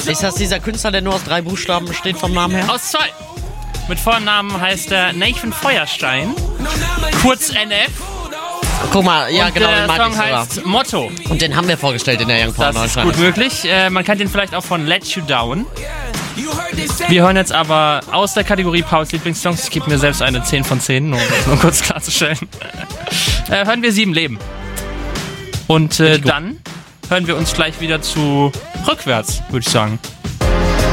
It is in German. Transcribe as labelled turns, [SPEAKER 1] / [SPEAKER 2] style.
[SPEAKER 1] Ist das dieser Künstler, der nur aus 3 Buchstaben besteht vom Namen her?
[SPEAKER 2] Aus 2. Mit Vornamen heißt er Nathan Feuerstein, kurz NF.
[SPEAKER 1] Guck mal, ja
[SPEAKER 2] und
[SPEAKER 1] genau, den
[SPEAKER 2] der
[SPEAKER 1] mag
[SPEAKER 2] Song
[SPEAKER 1] ich sogar.
[SPEAKER 2] heißt Motto.
[SPEAKER 1] Und den haben wir vorgestellt in der Young Power
[SPEAKER 2] Das ist gut möglich. Man kennt den vielleicht auch von Let You Down. Wir hören jetzt aber aus der Kategorie Pauls Lieblingssongs, ich gebe mir selbst eine 10 von 10, nur kurz klarzustellen, hören wir 7 Leben. Und dann hören wir uns gleich wieder zu Rückwärts, würde ich sagen.